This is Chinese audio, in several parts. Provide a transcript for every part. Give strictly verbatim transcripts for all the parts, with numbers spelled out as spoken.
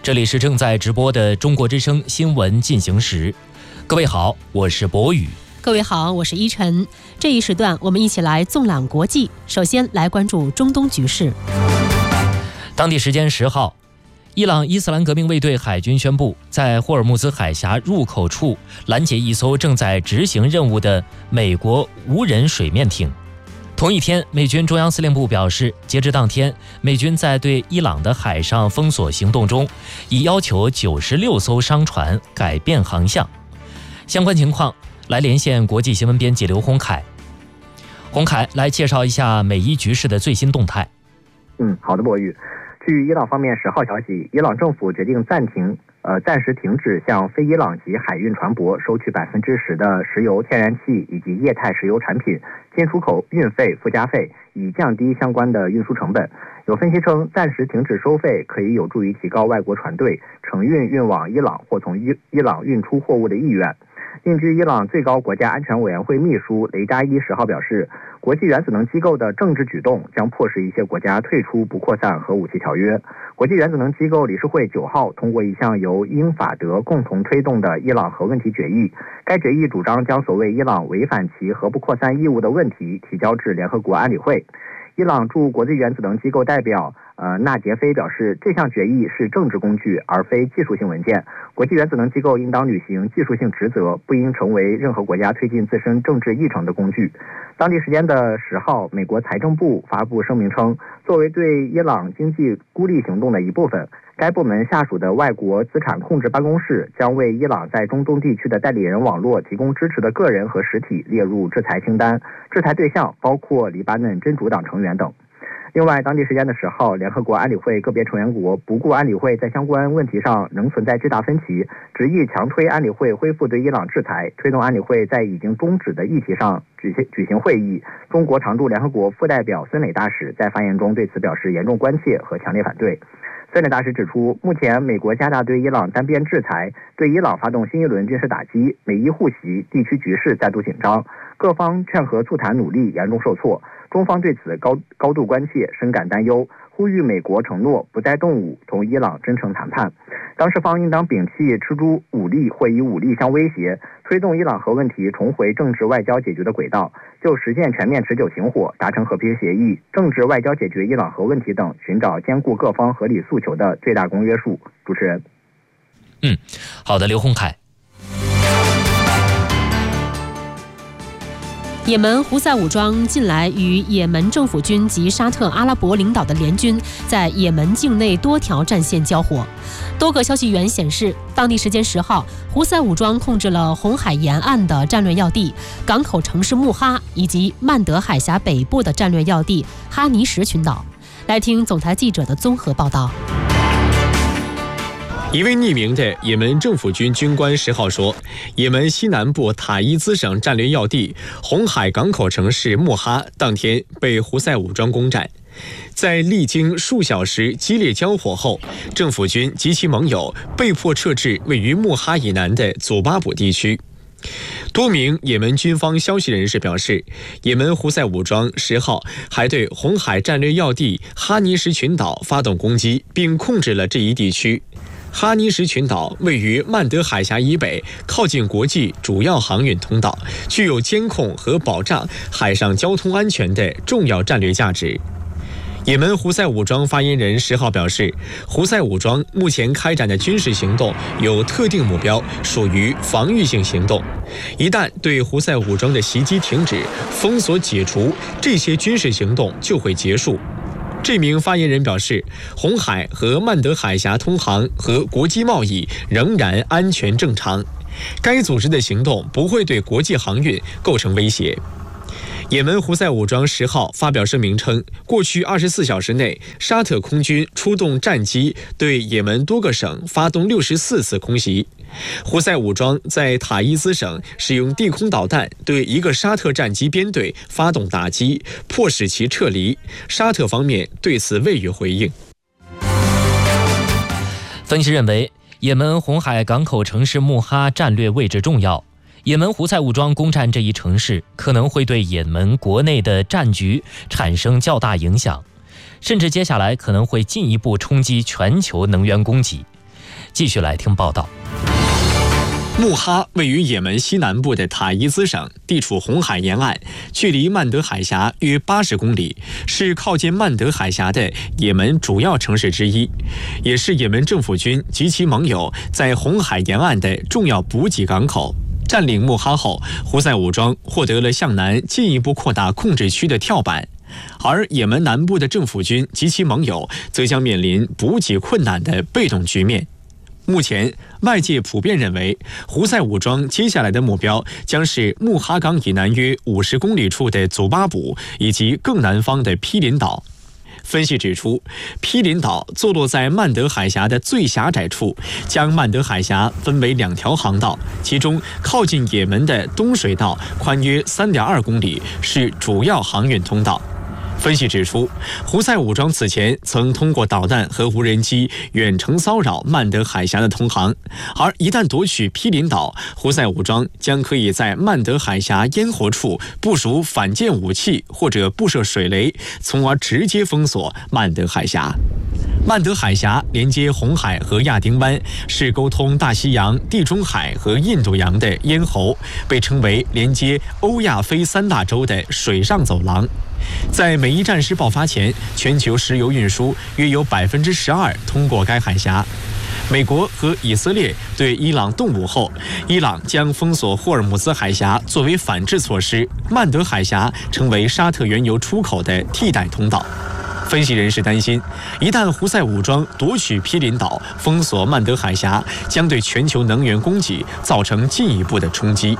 这里是正在直播的中国之声新闻进行时。各位好，我是博宇。 各位好，我是依晨。这一时段我们一起来纵览国际，首先来关注中东局势。 当地时间十号，伊朗伊斯兰革命卫队海军宣布，在霍尔木兹海峡入口处拦截一艘正在执行任务的美国无人水面艇。同一天，美军中央司令部表示，截至当天，美军在对伊朗的海上封锁行动中，已要求九十六艘商船改变航向。相关情况，来连线国际新闻编辑刘洪凯。洪凯，来介绍一下美伊局势的最新动态。 嗯，好的，博宇。据伊朗方面十号消息，伊朗政府决定暂停，呃，暂时停止向非伊朗籍海运船舶收取百分之十的石油、天然气以及液态石油产品进出口运费附加费，以降低相关的运输成本。有分析称，暂时停止收费可以有助于提高外国船队承运运往伊朗或从伊伊朗运出货物的意愿。另据伊朗最高国家安全委员会秘书雷扎伊十号表示，国际原子能机构的政治举动将迫使一些国家退出不扩散核武器条约。国际原子能机构理事会九号通过一项由英法德共同推动的伊朗核问题决议，该决议主张将所谓伊朗违反其核不扩散义务的问题提交至联合国安理会。伊朗驻国际原子能机构代表呃纳杰菲表示，这项决议是政治工具而非技术性文件，国际原子能机构应当履行技术性职责，不应成为任何国家推进自身政治议程的工具。当地时间的十号，美国财政部发布声明称，作为对伊朗经济孤立行动的一部分，该部门下属的外国资产控制办公室将为伊朗在中东地区的代理人网络提供支持的个人和实体列入制裁清单，制裁对象包括黎巴嫩真主党成员等。另外，当地时间的十号，联合国安理会个别成员国不顾安理会在相关问题上仍存在巨大分歧，执意强推安理会恢复对伊朗制裁，推动安理会在已经终止的议题上举行举行会议。中国常驻联合国副代表孙磊大使在发言中对此表示严重关切和强烈反对。孙磊大使指出，目前美国加大对伊朗单边制裁，对伊朗发动新一轮军事打击，美伊互袭，地区局势再度紧张，各方劝和促谈努力严重受挫。中方对此高高度关切，深感担忧，呼吁美国承诺不再动武，同伊朗真诚谈判。当事方应当摒弃吃诸武力或以武力相威胁，推动伊朗核问题重回政治外交解决的轨道，就实现全面持久停火、达成和平协议、政治外交解决伊朗核问题等，寻找兼顾各方合理诉求的最大公约数。主持人。 嗯，好的，刘洪凯。 也门胡塞武装近来与也门政府军及沙特阿拉伯领导的联军在也门境内多条战线交火。多个消息源显示，当地时间十号，胡塞武装控制了红海沿岸的战略要地、港口城市穆哈以及曼德海峡北部的战略要地哈尼什群岛。来听总台记者的综合报道。 一位匿名的也门政府军军官十号说，也门西南部塔伊兹省战略要地红海港口城市穆哈当天被胡塞武装攻占。在历经数小时激烈交火后，政府军及其盟友被迫撤至位于穆哈以南的祖巴卜地区。多名也门军方消息人士表示，也门胡塞武装十号还对红海战略要地哈尼什群岛发动攻击，并控制了这一地区。哈尼什群岛位于曼德海峡以北，靠近国际主要航运通道，具有监控和保障海上交通安全的重要战略价值。也门胡塞武装发言人十号表示，胡塞武装目前开展的军事行动有特定目标，属于防御性行动。一旦对胡塞武装的袭击停止、封锁解除，这些军事行动就会结束。这名发言人表示，红海和曼德海峡通航和国际贸易仍然安全正常，该组织的行动不会对国际航运构成威胁。也门胡塞武装十号发表声明称，过去二十四小时内，沙特空军出动战机对也门多个省发动六十四次空袭。胡塞武装在塔伊兹省使用地空导弹对一个沙特战机编队发动打击，迫使其撤离。沙特方面对此未予回应。 分析认为，也门红海港口城市穆哈战略位置重要。也门胡塞武装攻占这一城市，可能会对也门国内的战局产生较大影响，甚至接下来可能会进一步冲击全球能源供给。 继续来听报道。 穆哈位于也门西南部的塔伊兹省，地处红海沿岸，距离曼德海峡约八十公里，是靠近曼德海峡的也门主要城市之一，也是也门政府军及其盟友在红海沿岸的重要补给港口。占领穆哈后，胡塞武装获得了向南进一步扩大控制区的跳板，而也门南部的政府军及其盟友则将面临补给困难的被动局面。目前，外界普遍认为，胡塞武装接下来的目标将是穆哈港以南约五十公里处的祖巴卜以及更南方的毗邻岛。分析指出，毗邻岛坐落在曼德海峡的最狭窄处，将曼德海峡分为两条航道，其中靠近也门的东水道宽约 三点二公里，是主要航运通道。分析指出，胡塞武装此前曾通过导弹和无人机远程骚扰曼德海峡的通航，而一旦夺取毗邻岛，胡塞武装将可以在曼德海峡咽喉处部署反舰武器或者布设水雷，从而直接封锁曼德海峡。曼德海峡连接红海和亚丁湾，是沟通大西洋、地中海和印度洋的咽喉，被称为连接欧亚非三大洲的水上走廊。在美伊战事爆发前，全球石油运输约有百分之十二通过该海峡。美国和以色列对伊朗动武后，伊朗将封锁霍尔木兹海峡作为反制措施，曼德海峡成为沙特原油出口的替代通道。分析人士担心，一旦胡塞武装夺取毗邻岛，封锁曼德海峡，将对全球能源供给造成进一步的冲击。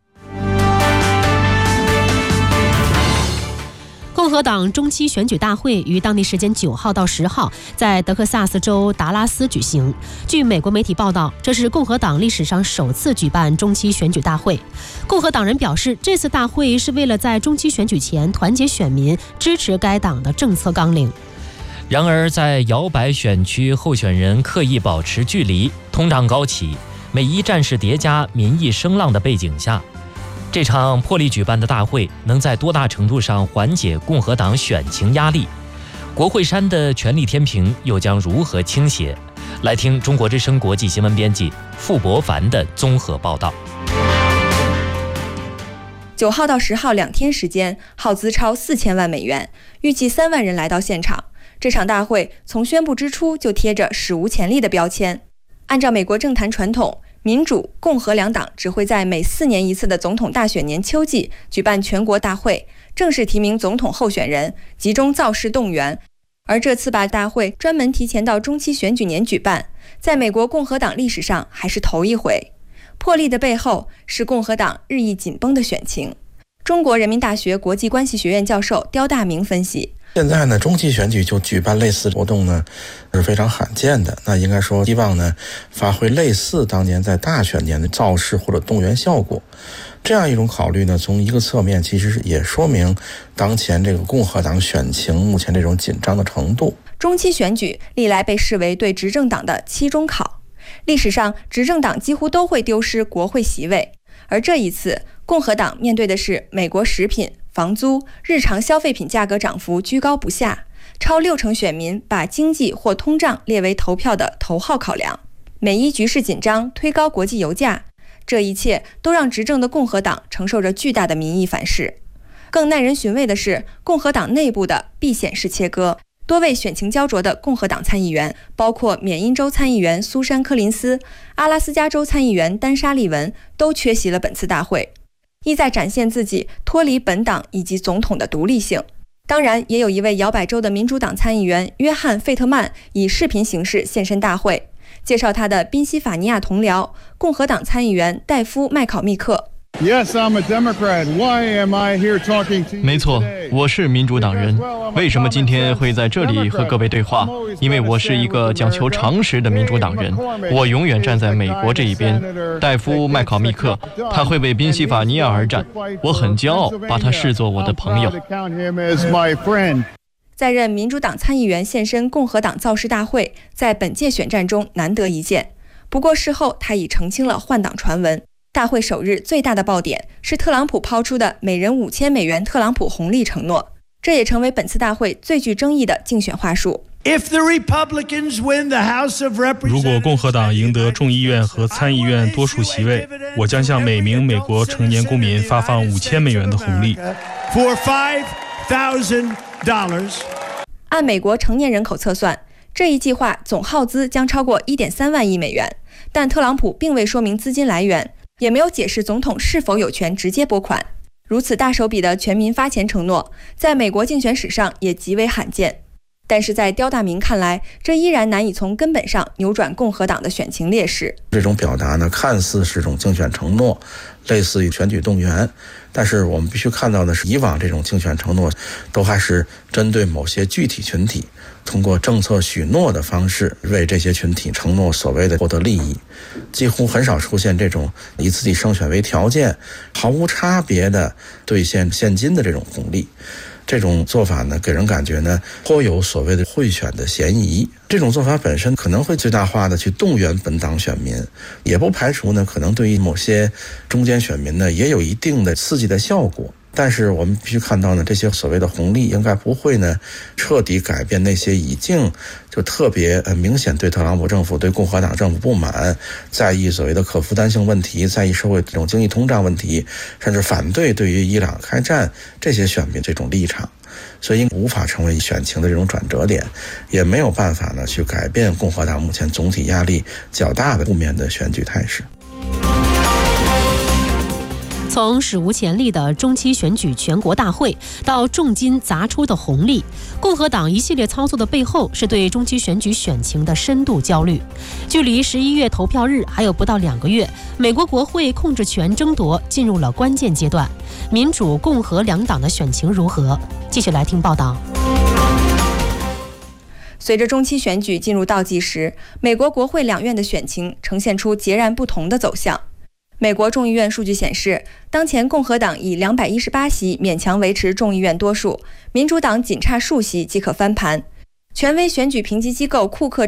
共和党中期选举大会于当地时间九号到十号在德克萨斯州达拉斯举行。据美国媒体报道，这是共和党历史上首次举办中期选举大会。共和党人表示，这次大会是为了在中期选举前团结选民，支持该党的政策纲领。 然而，在摇摆选区候选人刻意保持距离、通胀高企、美伊战事叠加、民意声浪的背景下，这场破例举办的大会能在多大程度上缓解共和党选情压力？国会山的权力天平又将如何倾斜？来听中国之声国际新闻编辑傅博凡的综合报道。 九号到十号两天时间，耗资超四千万美元，预计三万人来到现场。这场大会从宣布之初就贴着史无前例的标签。按照美国政坛传统，民主、共和两党只会在每四年一次的总统大选年秋季举办全国大会，正式提名总统候选人，集中造势动员。而这次把大会专门提前到中期选举年举办，在美国共和党历史上还是头一回。破例的背后是共和党日益紧绷的选情。中国人民大学国际关系学院教授刁大明分析， 现在呢，中期选举就举办类似活动呢，是非常罕见的。那应该说，希望呢，发挥类似当年在大选年的造势或者动员效果。这样一种考虑呢，从一个侧面其实也说明当前这个共和党选情目前这种紧张的程度。 中期选举历来被视为对执政党的期中考，历史上执政党几乎都会丢失国会席位，而这一次，共和党面对的是美国食品、房租、日常消费品价格涨幅居高不下，超六成选民把经济或通胀列为投票的头号考量。美伊局势紧张，推高国际油价，这一切都让执政的共和党承受着巨大的民意反噬。更耐人寻味的是，共和党内部的避险式切割。多位选情焦灼的共和党参议员，包括缅因州参议员苏珊·柯林斯、阿拉斯加州参议员丹莎·利文，都缺席了本次大会，意在展现自己脱离本党以及总统的独立性。当然，也有一位摇摆州的民主党参议员约翰·费特曼以视频形式现身大会，介绍他的宾夕法尼亚同僚共和党参议员戴夫·麦考密克。 Yes, I'm a Democrat. Why am I here talking to you? 没错，我是民主党人。为什么今天会在这里和各位对话？因为我是一个讲求常识的民主党人，我永远站在美国这一边。戴夫·麦考密克，他会为宾夕法尼亚而战，我很骄傲把他视作我的朋友。 在任民主党参议员现身共和党造势大会，在本届选战中难得一见。不过事后他已澄清了换党传闻。大会首日最大的爆点是特朗普抛出的每人五千美元特朗普红利承诺，这也成为本次大会最具争议的竞选话术。 如果共和党赢得众议院和参议院多数席位，我将向每名美国成年公民发放五千美元的红利。 按美国成年人口测算，这一计划总耗资将超过 一点三万亿美元，但特朗普并未说明资金来源，也没有解释总统是否有权直接拨款。如此大手笔的全民发钱承诺，在美国竞选史上也极为罕见。但是在刁大明看来，这依然难以从根本上扭转共和党的选情劣势。 这种表达呢，看似是种竞选承诺，类似于选举动员，但是我们必须看到的是，以往这种竞选承诺都还是针对某些具体群体，通过政策许诺的方式为这些群体承诺所谓的获得利益，几乎很少出现这种以自己胜选为条件，毫无差别的兑现现金的这种红利。这种做法呢，给人感觉呢颇有所谓的贿选的嫌疑。这种做法本身可能会最大化的去动员本党选民，也不排除呢可能对于某些中间选民呢也有一定的刺激的效果。但是我们必须看到呢，这些所谓的红利应该不会呢彻底改变那些已经就特别呃明显对特朗普政府、对共和党政府不满，在意所谓的可负担性问题，在意社会这种经济通胀问题，甚至反对对于伊朗开战这些选民这种立场。所以无法成为选情的这种转折点，也没有办法呢去改变共和党目前总体压力较大的负面的选举态势。 从史无前例的中期选举全国大会到重金砸出的红利，共和党一系列操作的背后是对中期选举选情的深度焦虑。距离十一月投票日还有不到两个月，美国国会控制权争夺进入了关键阶段，民主共和两党的选情如何？继续来听报道。 随着中期选举进入倒计时，美国国会两院的选情呈现出截然不同的走向。美国众议院数据显示，当前共和党以两百一十八席勉强维持众议院多数，民主党仅差数席即可翻盘。权威选举评级机构库克